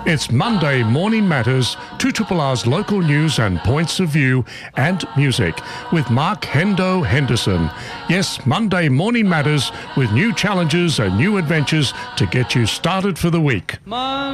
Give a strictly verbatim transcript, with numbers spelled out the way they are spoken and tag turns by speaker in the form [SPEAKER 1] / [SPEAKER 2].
[SPEAKER 1] It's Monday Morning Matters, two R R's local news and points of view and music with Mark Hendo Henderson. Yes, Monday Morning Matters with new challenges and new adventures to get you started for the week.